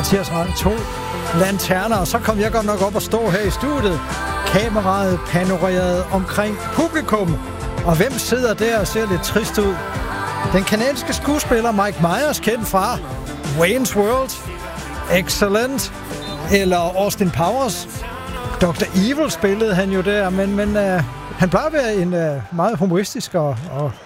Mathias Rand, 2 lanterner, og så kom jeg godt nok op og stå her i studiet. Kameraet panoreret omkring publikum. Og hvem sidder der og ser lidt trist ud? Den kanadiske skuespiller Mike Myers, kendt fra Wayne's World, Excellent, eller Austin Powers. Dr. Evil spillede han jo der, men han plejer at være en meget humoristisk og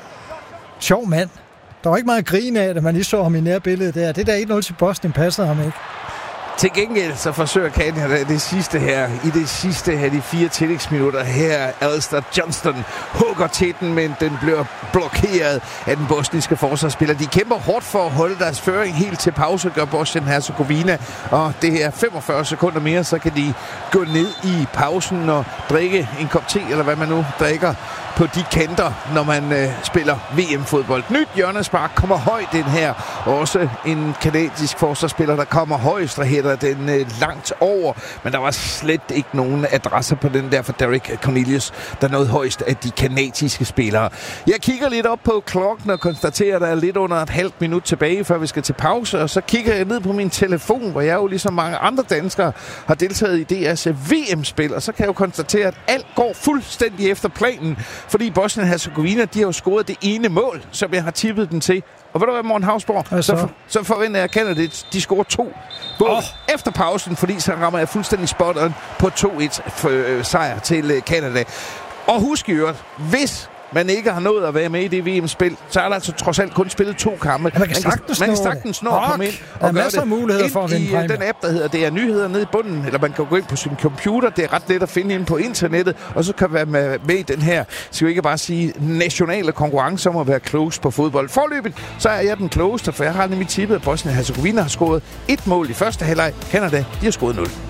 sjov mand. Der var ikke meget grin af, da man lige så ham i nærbilledet der. Det der 1-0 til Boston passede ham ikke. Til gengæld så forsøger Canada det sidste her, i det sidste her, de 4 tillægsminutter her. Alistair Johnston hugger til den, men den bliver blokeret af den bosniske forsvarsspiller. De kæmper hårdt for at holde deres føring helt til pause, gør Bosnien-Hercegovina. Og det her 45 sekunder mere, så kan de gå ned i pausen og drikke en kop te, eller hvad man nu drikker på de kanter, når man spiller VM-fodbold. Nyt hjørnespark kommer højt den her. Også en kanadisk forsvarsspiller, der kommer højst og hætter den langt over. Men der var slet ikke nogen adresser på den der for Derek Cornelius, der nåede højst af de kanadiske spillere. Jeg kigger lidt op på klokken og konstaterer, at der er lidt under et halvt minut tilbage, før vi skal til pause. Og så kigger jeg ned på min telefon, hvor jeg jo ligesom mange andre danskere har deltaget i DR's VM-spil. Og så kan jeg jo konstatere, at alt går fuldstændig efter planen. Fordi Bosnien-Hercegovina, de har jo scoret det ene mål, som jeg har tippet den til. Og ved du hvad, Morten Hausborg? Så forventer jeg, at Canada, de scorer 2 mål efter pausen, fordi så rammer jeg fuldstændig spot on på 2-1 sejr til Canada. Og husk i øvrigt, hvis man ikke har nået at være med i det VM-spil, så er der altså trods alt kun spillet 2 kampe. Man kan sagtens nå at komme ind og der er masser af muligheder for at vinde præmier. Den app, der hedder DR Nyheder nede i bunden, eller man kan gå ind på sin computer. Det er ret let at finde ind på internettet, og så kan man være med i den her, skal vi ikke bare sige, nationale konkurrence om at være klogest på fodbold. Forløbet, så er jeg den klogeste, for jeg har nemlig tippet, at Bosnien-Hercegovina har scoret 1 mål i første halvleg. Canada, de har scoret 0.